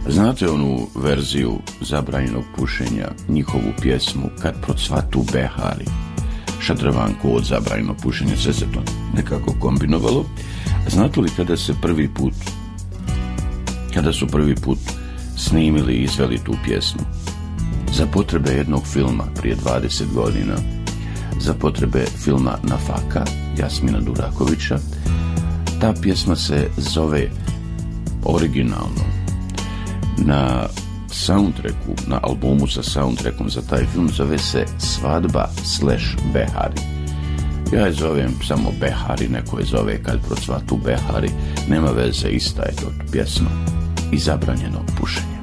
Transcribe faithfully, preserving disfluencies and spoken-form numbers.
Znate onu verziju zabranjenog pušenja, njihovu pjesmu Kad procvatu behari? Šadravanku od zabranjenog pušenja, sve se to nekako kombinovalo. Znate li kada se prvi put, kada su prvi put snimili i izveli tu pjesmu? Za potrebe jednog filma prije dvadeset godina, za potrebe filma Nafaka, Jasmina Durakovića. Ta pjesma se zove originalno na soundtracku, na albumu sa soundtrackom za taj film, zove se Svadba slash Behari. Ja je zovem samo Behari, neko je zove Kad procvatu behari, nema veze, ista je to pjesma i zabranjeno pušenje.